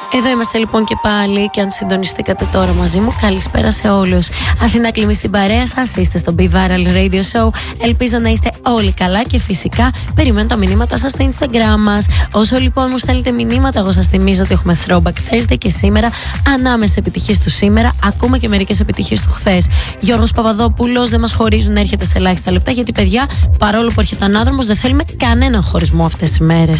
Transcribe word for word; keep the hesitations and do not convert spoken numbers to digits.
Εδώ είμαστε λοιπόν και πάλι, και αν συντονιστήκατε τώρα μαζί μου, καλησπέρα σε όλους. Αθηνά Κλίμη στην παρέα σας, είστε στο Be Viral Radio Show. Ελπίζω να είστε όλοι καλά και φυσικά περιμένω τα μηνύματα σας στο Instagram μας. Όσο λοιπόν μου στέλνετε μηνύματα, εγώ σας θυμίζω ότι έχουμε Throwback Thursday και σήμερα ανάμεσα επιτυχίες του σήμερα, ακούμε και μερικές επιτυχίες του χθες. Γιώργος Παπαδόπουλος, δεν μας χωρίζουν να έρχεται σε ελάχιστα λεπτά, γιατί παιδιά, παρόλο που έρχεται ανάδρομος, δεν θέλουμε κανέναν χωρισμό αυτές τις μέρες.